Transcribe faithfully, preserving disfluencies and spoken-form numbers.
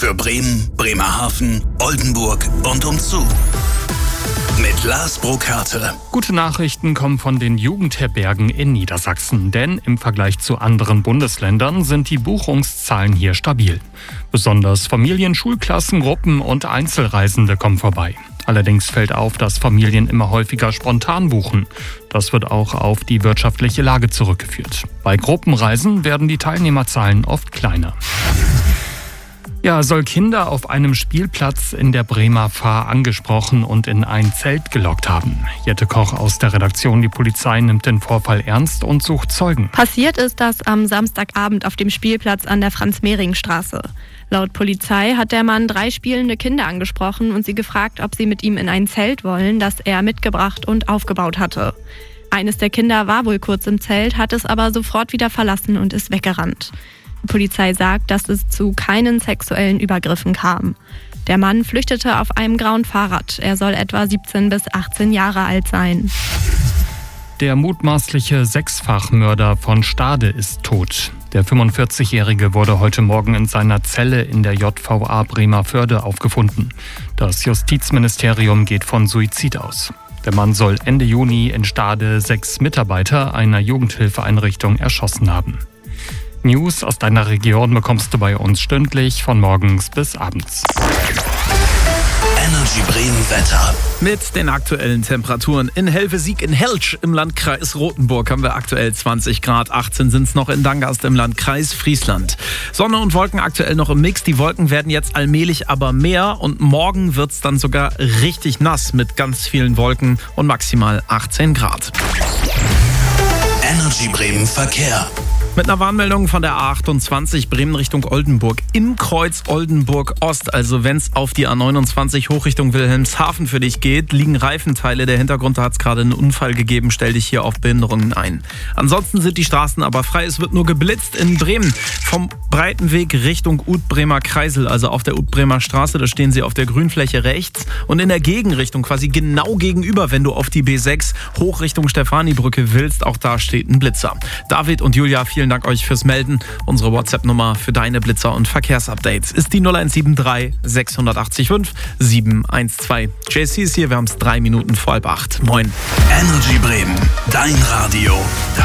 für Bremen, Bremerhaven, Oldenburg und umzu. Mit Lars Burkhardt. Gute Nachrichten kommen von den Jugendherbergen in Niedersachsen, denn im Vergleich zu anderen Bundesländern sind die Buchungszahlen hier stabil. Besonders Familien, Schulklassen, Gruppen und Einzelreisende kommen vorbei. Allerdings fällt auf, dass Familien immer häufiger spontan buchen. Das wird auch auf die wirtschaftliche Lage zurückgeführt. Bei Gruppenreisen werden die Teilnehmerzahlen oft kleiner. Ja, soll Kinder auf einem Spielplatz in der Bremer Fahr angesprochen und in ein Zelt gelockt haben. Jette Koch aus der Redaktion. Die Polizei nimmt den Vorfall ernst und sucht Zeugen. Passiert ist das am Samstagabend auf dem Spielplatz an der Franz-Mehring-Straße. Laut Polizei hat der Mann drei spielende Kinder angesprochen und sie gefragt, ob sie mit ihm in ein Zelt wollen, das er mitgebracht und aufgebaut hatte. Eines der Kinder war wohl kurz im Zelt, hat es aber sofort wieder verlassen und ist weggerannt. Die Polizei sagt, dass es zu keinen sexuellen Übergriffen kam. Der Mann flüchtete auf einem grauen Fahrrad. Er soll etwa siebzehn bis achtzehn Jahre alt sein. Der mutmaßliche Sechsfachmörder von Stade ist tot. Der fünfundvierzigjährige wurde heute Morgen in seiner Zelle in der J V A Bremerförde aufgefunden. Das Justizministerium geht von Suizid aus. Der Mann soll Ende Juni in Stade sechs Mitarbeiter einer Jugendhilfeeinrichtung erschossen haben. News aus deiner Region bekommst du bei uns stündlich von morgens bis abends. Energy Bremen Wetter. Mit den aktuellen Temperaturen in Helvesiek in Heltsch im Landkreis Rothenburg haben wir aktuell zwanzig Grad, achtzehn sind es noch in Dangast im Landkreis Friesland. Sonne und Wolken aktuell noch im Mix, die Wolken werden jetzt allmählich aber mehr und morgen wird es dann sogar richtig nass mit ganz vielen Wolken und maximal achtzehn Grad. Energy Bremen Verkehr. Mit einer Warnmeldung von der A achtundzwanzig Bremen Richtung Oldenburg im Kreuz Oldenburg Ost. Also wenn es auf die A neunundzwanzig hoch Richtung Wilhelmshaven für dich geht, liegen Reifenteile. Der Hintergrund, da hat es gerade einen Unfall gegeben. Stell dich hier auf Behinderungen ein. Ansonsten sind die Straßen aber frei. Es wird nur geblitzt in Bremen. Vom Breitenweg Richtung Utbremer Kreisel, also auf der Utbremer Straße. Da stehen sie auf der Grünfläche rechts. Und in der Gegenrichtung, quasi genau gegenüber, wenn du auf die B sechs hoch Richtung Stefanibrücke willst, auch da steht ein Blitzer. David und Julia, vielen Dank euch fürs Melden. Unsere WhatsApp-Nummer für deine Blitzer- und Verkehrsupdates ist die null eins sieben drei sechs acht fünf sieben eins zwei. J C ist hier, wir haben es drei Minuten vor halb acht. Moin. Energy Bremen, dein Radio.